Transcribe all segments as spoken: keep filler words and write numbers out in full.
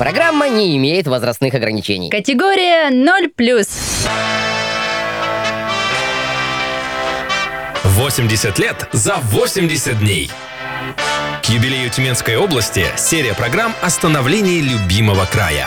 Программа не имеет возрастных ограничений. Категория ноль плюс. восемьдесят лет за восемьдесят дней. К юбилею Тюменской области серия программ о становлении любимого края.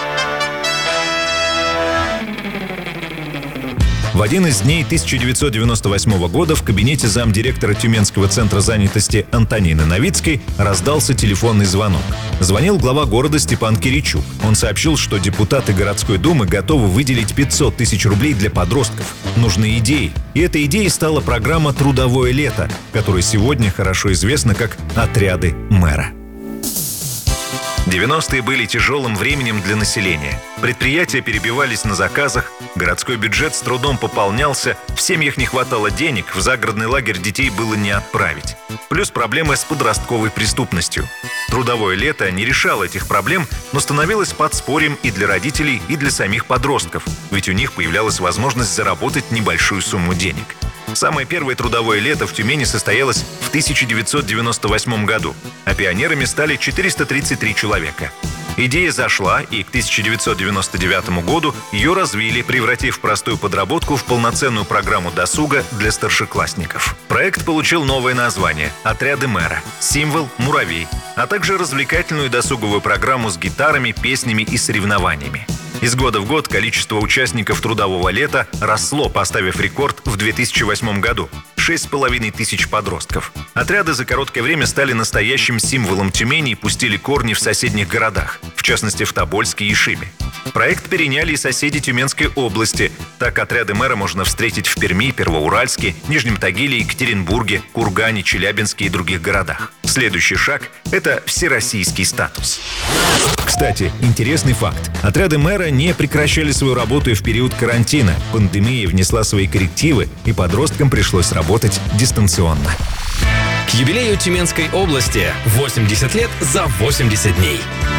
В один из дней тысяча девятьсот девяносто восьмого года в кабинете замдиректора Тюменского центра занятости Антонины Новицкой раздался телефонный звонок. Звонил глава города Степан Киричук. Он сообщил, что депутаты городской думы готовы выделить пятьсот тысяч рублей для подростков. Нужны идеи. И этой идеей стала программа «Трудовое лето», которая сегодня хорошо известна как «Отряды мэра». девяностые были тяжелым временем для населения. Предприятия перебивались на заказах, городской бюджет с трудом пополнялся, в семьях не хватало денег, в загородный лагерь детей было не отправить. Плюс проблемы с подростковой преступностью. Трудовое лето не решало этих проблем, но становилось подспорьем и для родителей, и для самих подростков, ведь у них появлялась возможность заработать небольшую сумму денег. Самое первое трудовое лето в Тюмени состоялось в тысяча девятьсот девяносто восьмом году, а пионерами стали четыреста тридцать три человека. Идея зашла, и к тысяча девятьсот девяносто девятому году ее развили, превратив простую подработку в полноценную программу досуга для старшеклассников. Проект получил новое название «Отряды мэра», символ «Муравей», а также развлекательную досуговую программу с гитарами, песнями и соревнованиями. Из года в год количество участников трудового лета росло, поставив рекорд в две тысячи восьмом году – шесть с половиной тысяч подростков. Отряды за короткое время стали настоящим символом Тюмени и пустили корни в соседних городах, в частности в Тобольске и Шиме. Проект переняли и соседи Тюменской области. Так отряды мэра можно встретить в Перми, Первоуральске, Нижнем Тагиле, Екатеринбурге, Кургане, Челябинске и других городах. Следующий шаг – это всероссийский статус. Кстати, интересный факт. Отряды мэра не прекращали свою работу и в период карантина. Пандемия внесла свои коррективы, и подросткам пришлось работать дистанционно. К юбилею Тюменской области восемьдесят лет за восемьдесят дней.